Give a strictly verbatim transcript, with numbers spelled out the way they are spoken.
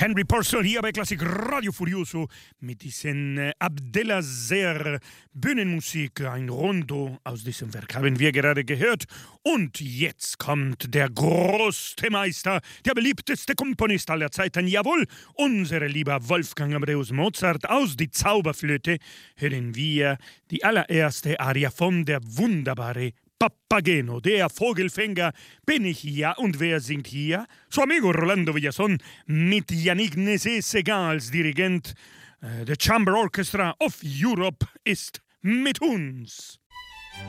Henry Purcell hier bei Klassik Radio Furioso mit diesem äh, Abdelaziz Bühnenmusik, ein Rondo aus diesem Werk haben wir gerade gehört. Und jetzt kommt der größte Meister, der beliebteste Komponist aller Zeiten, jawohl, unser lieber Wolfgang Amadeus Mozart. Aus Die Zauberflöte hören wir die allererste Aria von der wunderbare Papageno, der Vogelfänger, bin ich ja. Und wer singt hier? Suo amigo Rolando Villason mit Yannick Nézet-Séguin als Dirigent. Äh, The Chamber Orchestra of Europe ist mit uns.